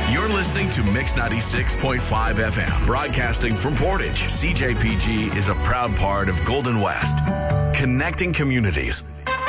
You're listening to Mix 96.5 FM, broadcasting from Portage. CJPG is a proud part of Golden West, connecting communities.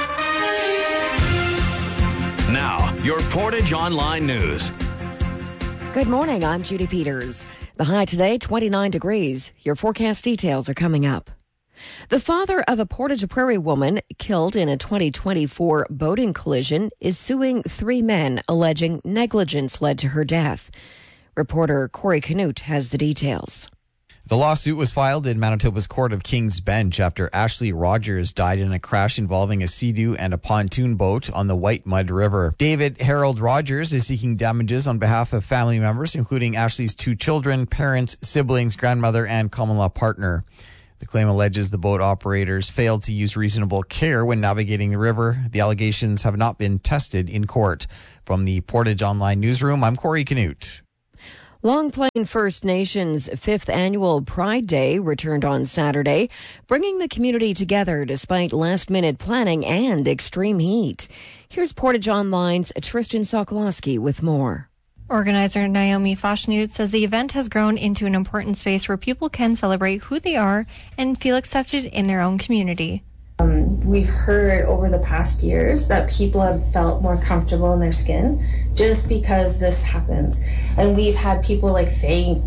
Now, your Portage Online News. Good morning, I'm Judy Peters. The high today, 29 degrees. Your forecast details are coming up. The father of a Portage Prairie woman killed in a 2024 boating collision is suing three men alleging negligence led to her death. Reporter Corey Canute has the details. The lawsuit was filed in Manitoba's Court of King's Bench after Ashley Rogers died in a crash involving a Sea-Doo and a pontoon boat on the White Mud River. David Harold Rogers is seeking damages on behalf of family members, including Ashley's two children, parents, siblings, grandmother, and common-law partner. The claim alleges the boat operators failed to use reasonable care when navigating the river. The allegations have not been tested in court. From the Portage Online Newsroom, I'm Corey Canute. Long Plain First Nations' 5th annual Pride Day returned on Saturday, bringing the community together despite last-minute planning and extreme heat. Here's Portage Online's Tristan Sokolowski with more. Organizer Naomi Fashnud says the event has grown into an important space where people can celebrate who they are and feel accepted in their own community. We've heard over the past years that people have felt more comfortable in their skin just because this happens. And we've had people thank,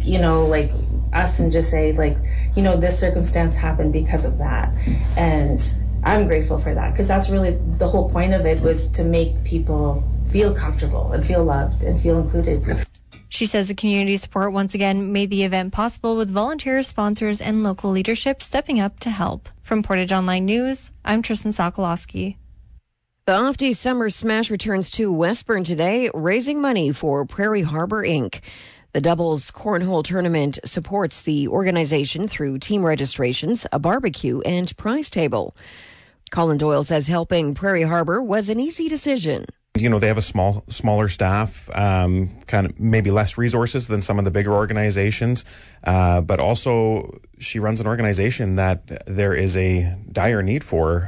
us and just say, this circumstance happened because of that. And I'm grateful for that because that's really the whole point of it, was to make people feel comfortable and feel loved and feel included. She says the community support once again made the event possible, with volunteers, sponsors, and local leadership stepping up to help. From Portage Online News, I'm Tristan Sokolowski. The Ofty Summer Smash returns to Westburn today, raising money for Prairie Harbor Inc. The doubles cornhole tournament supports the organization through team registrations, a barbecue, and prize table. Colin Doyle says helping Prairie Harbor was an easy decision. They have a smaller staff, kind of maybe less resources than some of the bigger organizations. But also she runs an organization that there is a dire need for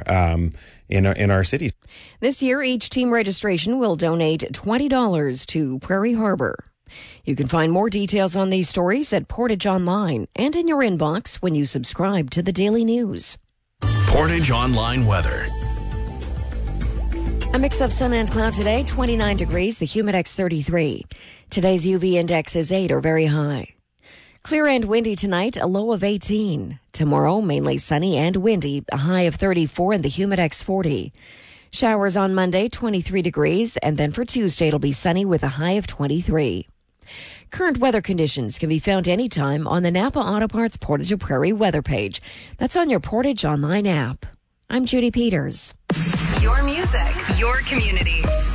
in our city. This year, each team registration will donate $20 to Prairie Harbor. You can find more details on these stories at Portage Online and in your inbox when you subscribe to the Daily News. Portage Online weather. A mix of sun and cloud today, 29 degrees, the Humidex 33. Today's UV index is 8 or very high. Clear and windy tonight, a low of 18. Tomorrow, mainly sunny and windy, a high of 34 and the Humidex 40. Showers on Monday, 23 degrees, and then for Tuesday it'll be sunny with a high of 23. Current weather conditions can be found anytime on the Napa Auto Parts Portage Prairie weather page. That's on your Portage Online app. I'm Judy Peters. Your music, your community.